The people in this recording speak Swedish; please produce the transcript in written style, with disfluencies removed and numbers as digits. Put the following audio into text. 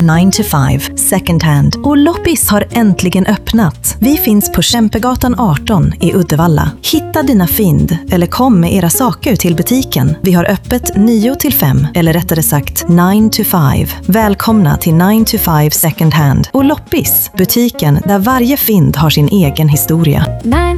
9 to 5 second hand och Loppis har äntligen öppnat. Vi finns på Kämpegatan 18 i Uddevalla. Hitta dina fynd eller kom med era saker till butiken. Vi har öppet 9 till 5 eller rättare sagt 9 to 5. Välkomna till 9 to 5 second hand och Loppis, butiken där varje fynd har sin egen historia.